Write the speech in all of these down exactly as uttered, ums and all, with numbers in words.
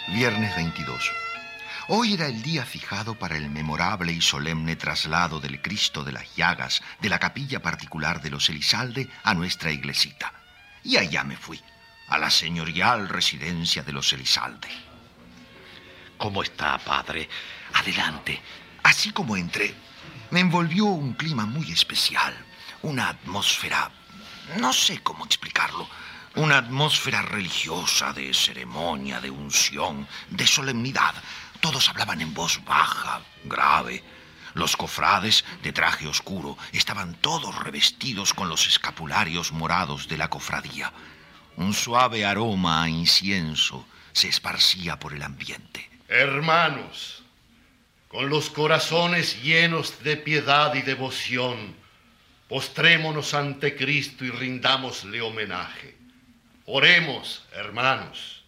Viernes veintidós. Hoy era el día fijado para el memorable y solemne traslado del Cristo de las Llagas de la capilla particular de los Elizalde a nuestra iglesita. Y allá me fui, a la señorial residencia de los Elizalde. ¿Cómo está, padre? Adelante. Así como entré, me envolvió un clima muy especial, una atmósfera, no sé cómo explicarlo, una atmósfera religiosa, de ceremonia, de unción, de solemnidad. Todos hablaban en voz baja, grave. Los cofrades, de traje oscuro, estaban todos revestidos con los escapularios morados de la cofradía. Un suave aroma a incienso se esparcía por el ambiente. Hermanos, con los corazones llenos de piedad y devoción, postrémonos ante Cristo y rindámosle homenaje. Oremos, hermanos.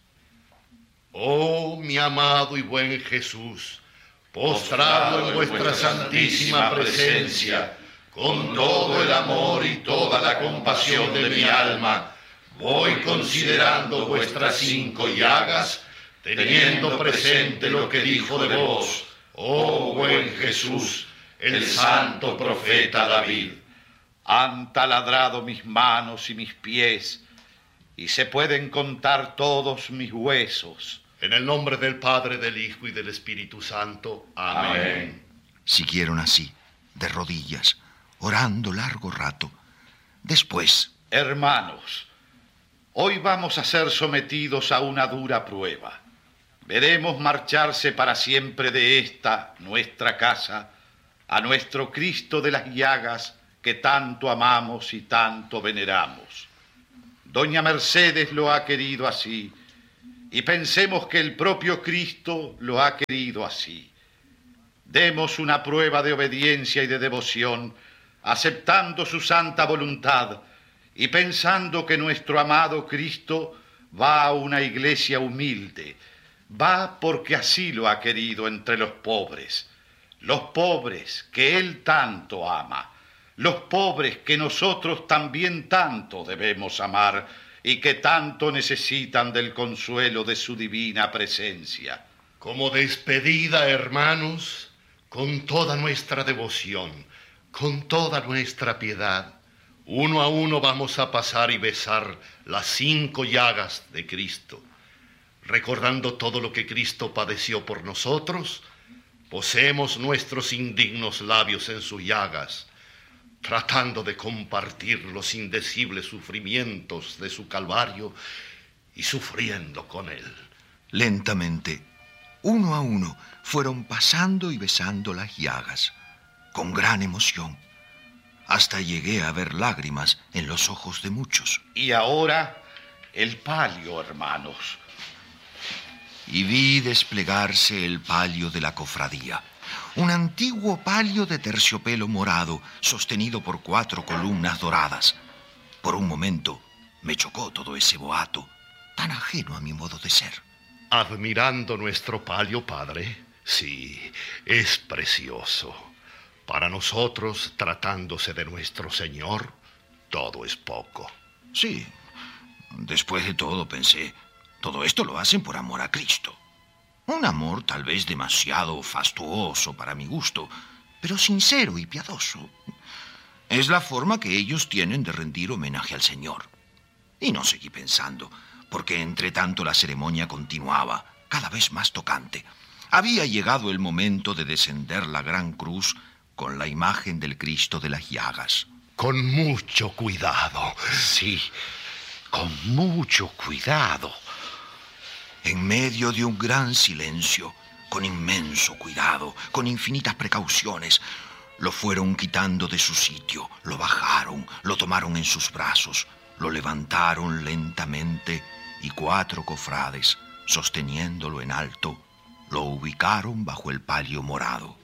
Oh, mi amado y buen Jesús, postrado en vuestra santísima presencia, con todo el amor y toda la compasión de mi alma, voy considerando vuestras cinco llagas, teniendo presente lo que dijo de vos, oh buen Jesús, el santo profeta David. Han taladrado mis manos y mis pies, y se pueden contar todos mis huesos. En el nombre del Padre, del Hijo y del Espíritu Santo. Amén. Amén. Siguieron así, de rodillas, orando largo rato. Después... Hermanos, hoy vamos a ser sometidos a una dura prueba. Veremos marcharse para siempre de esta, nuestra casa, a nuestro Cristo de las Llagas que tanto amamos y tanto veneramos. Doña Mercedes lo ha querido así, y pensemos que el propio Cristo lo ha querido así. Demos una prueba de obediencia y de devoción, aceptando su santa voluntad y pensando que nuestro amado Cristo va a una iglesia humilde, va porque así lo ha querido entre los pobres, los pobres que Él tanto ama, los pobres que nosotros también tanto debemos amar y que tanto necesitan del consuelo de su divina presencia. Como despedida, hermanos, con toda nuestra devoción, con toda nuestra piedad, uno a uno vamos a pasar y besar las cinco llagas de Cristo, recordando todo lo que Cristo padeció por nosotros. Posemos nuestros indignos labios en sus llagas, tratando de compartir los indecibles sufrimientos de su calvario y sufriendo con él. Lentamente, uno a uno, fueron pasando y besando las llagas, con gran emoción. Hasta llegué a ver lágrimas en los ojos de muchos. Y ahora, el palio, hermanos. Y vi desplegarse el palio de la cofradía. Un antiguo palio de terciopelo morado, sostenido por cuatro columnas doradas. Por un momento me chocó todo ese boato, tan ajeno a mi modo de ser. Admirando nuestro palio, padre, sí, es precioso. Para nosotros, tratándose de nuestro Señor, todo es poco. Sí, después de todo pensé, todo esto lo hacen por amor a Cristo. Un amor tal vez demasiado fastuoso para mi gusto, pero sincero y piadoso. Es la forma que ellos tienen de rendir homenaje al Señor. Y no seguí pensando, porque entre tanto la ceremonia continuaba, cada vez más tocante. Había llegado el momento de descender la gran cruz con la imagen del Cristo de las Llagas. Con mucho cuidado. Sí, con mucho cuidado. En medio de un gran silencio, con inmenso cuidado, con infinitas precauciones, lo fueron quitando de su sitio, lo bajaron, lo tomaron en sus brazos, lo levantaron lentamente y cuatro cofrades, sosteniéndolo en alto, lo ubicaron bajo el palio morado.